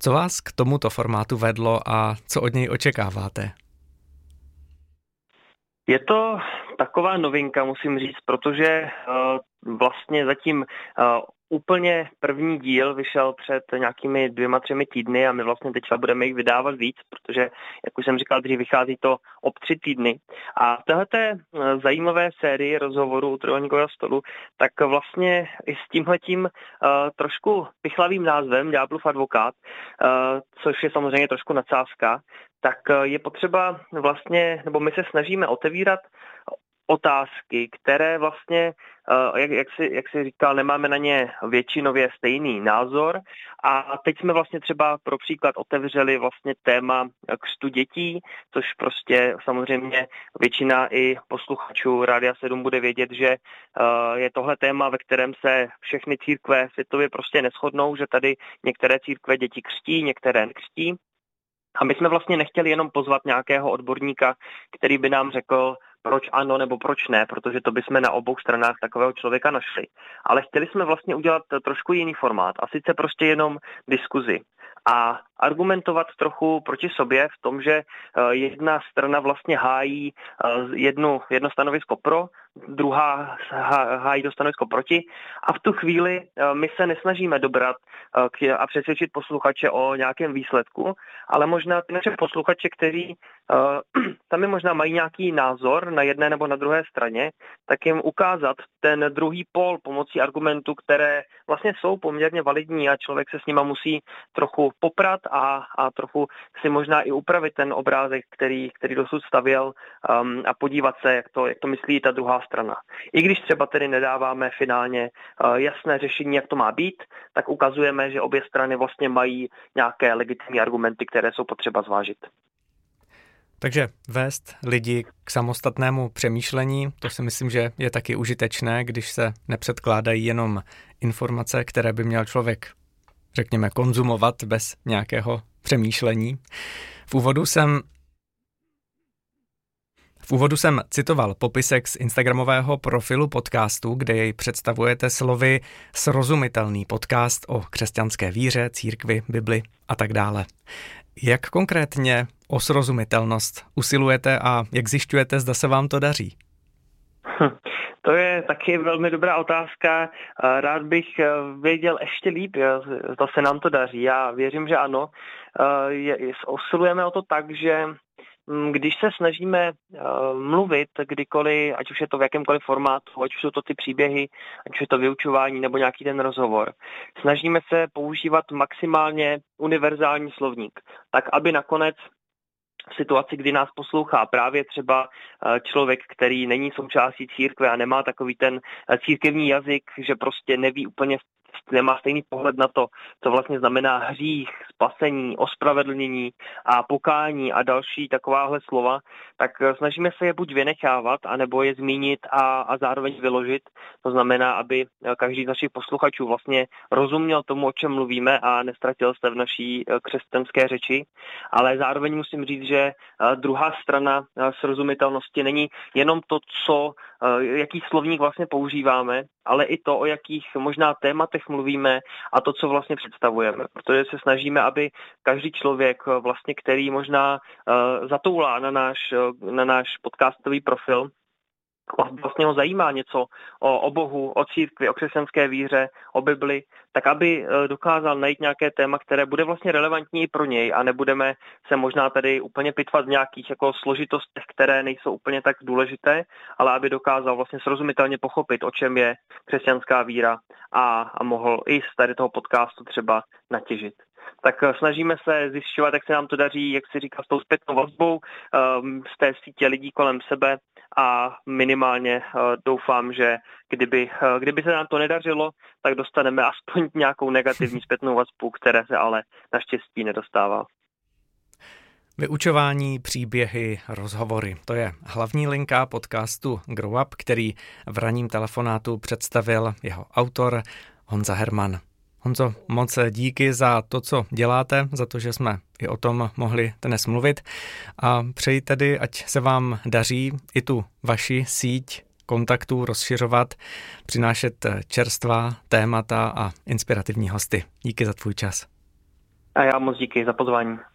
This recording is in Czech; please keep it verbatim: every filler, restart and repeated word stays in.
Co vás k tomuto formátu vedlo a co od něj očekáváte? Je to taková novinka, musím říct, protože uh, vlastně zatím uh, úplně první díl vyšel před nějakými dvěma, třemi týdny a my vlastně teďka budeme jich vydávat víc, protože, jak už jsem říkal, dřív vychází to ob tři týdny. A v téhleté zajímavé sérii rozhovorů u trojúhelníkového stolu, tak vlastně i s tímhletím uh, trošku pichlavým názvem Ďáblův advokát, uh, což je samozřejmě trošku nadsázka, tak je potřeba vlastně, nebo my se snažíme otevírat otázky, které vlastně, jak, jak, si, jak si říkal, nemáme na ně většinově stejný názor. A teď jsme vlastně třeba pro příklad otevřeli vlastně téma křtu dětí, což prostě samozřejmě většina i posluchačů Rádia sedm bude vědět, že je tohle téma, ve kterém se všechny církve světově prostě neshodnou, že tady některé církve děti křtí, některé nekřtí. A my jsme vlastně nechtěli jenom pozvat nějakého odborníka, který by nám řekl, proč ano nebo proč ne, protože to bychom na obou stranách takového člověka našli. Ale chtěli jsme vlastně udělat trošku jiný formát a sice prostě jenom diskuzi. A argumentovat trochu proti sobě v tom, že jedna strana vlastně hájí jednu, jedno stanovisko pro, druhá hájí to stanovisko proti a v tu chvíli my se nesnažíme dobrat a přesvědčit posluchače o nějakém výsledku, ale možná ty naše posluchače, kteří sami možná mají nějaký názor na jedné nebo na druhé straně, tak jim ukázat ten druhý pól pomocí argumentů, které vlastně jsou poměrně validní a člověk se s nima musí trochu poprat a, a trochu si možná i upravit ten obrázek, který, který dosud stavěl um, a podívat se, jak to, jak to myslí ta druhá strana. I když třeba tedy nedáváme finálně uh, jasné řešení, jak to má být, tak ukazujeme, že obě strany vlastně mají nějaké legitimní argumenty, které jsou potřeba zvážit. Takže vést lidi k samostatnému přemýšlení, to si myslím, že je taky užitečné, když se nepředkládají jenom informace, které by měl člověk, řekněme, konzumovat bez nějakého přemýšlení. V úvodu jsem V úvodu jsem citoval popisek z instagramového profilu podcastu, kde jej představujete slovy srozumitelný podcast o křesťanské víře, církvi, Bibli a tak dále. Jak konkrétně o srozumitelnost usilujete a jak zjišťujete, zda se vám to daří? To je taky velmi dobrá otázka. Rád bych věděl ještě líp, zda se nám to daří. Já věřím, že ano. Usilujeme o to tak, že když se snažíme uh, mluvit kdykoliv, ať už je to v jakémkoliv formátu, ať už jsou to ty příběhy, ať už je to vyučování nebo nějaký ten rozhovor, snažíme se používat maximálně univerzální slovník, tak aby nakonec v situaci, kdy nás poslouchá právě třeba člověk, který není součástí církve a nemá takový ten církevní jazyk, že prostě neví úplně, nemá stejný pohled na to, co vlastně znamená hřích, spasení, ospravedlnění a pokání a další takováhle slova, tak snažíme se je buď vynechávat, anebo je zmínit a, a zároveň vyložit. To znamená, aby každý z našich posluchačů vlastně rozuměl tomu, o čem mluvíme a nestratil se v naší křesťanské řeči. Ale zároveň musím říct, že druhá strana srozumitelnosti není jenom to, co, jaký slovník vlastně používáme, ale i to, o jakých možná tématech mluvíme a to, co vlastně představujeme. Protože se snažíme, aby každý člověk, vlastně, který možná uh, zatoulá na náš, na náš podcastový profil, vlastně ho zajímá něco o, o Bohu, o církvi, o křesťanské víře, o Bibli, tak aby dokázal najít nějaké téma, které bude vlastně relevantní i pro něj a nebudeme se možná tady úplně pitvat v nějakých jako složitostech, které nejsou úplně tak důležité, ale aby dokázal vlastně srozumitelně pochopit, o čem je křesťanská víra a, a mohl i z tady toho podcastu třeba natěžit. Tak snažíme se zjišťovat, jak se nám to daří, jak si říká, s tou zpětnou vazbou um, z té sítě lidí kolem sebe a minimálně uh, doufám, že kdyby, uh, kdyby se nám to nedařilo, tak dostaneme aspoň nějakou negativní zpětnou vazbu, které se ale naštěstí nedostává. Vyučování, příběhy, rozhovory. To je hlavní linka podcastu Grow Up, který v ranním telefonátu představil jeho autor Honza Herman. Honzo, moc díky za to, co děláte, za to, že jsme i o tom mohli dnes mluvit a přeji tedy, ať se vám daří i tu vaši síť kontaktů rozšiřovat, přinášet čerstvá témata a inspirativní hosty. Díky za tvůj čas. A já moc díky za pozvání.